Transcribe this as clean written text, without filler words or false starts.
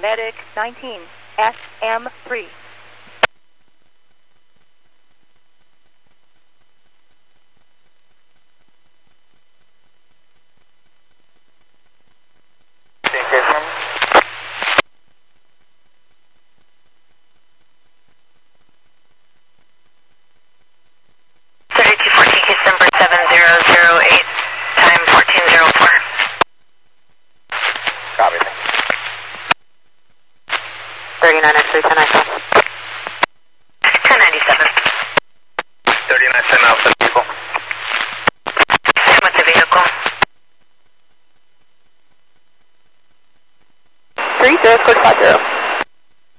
Medic 19, SM3. December 7008, time 1404. Copy. 39 X-ray 10 Alpha. 1097. 39 10 Alpha, vehicle. Same with the vehicle. 30, code 50.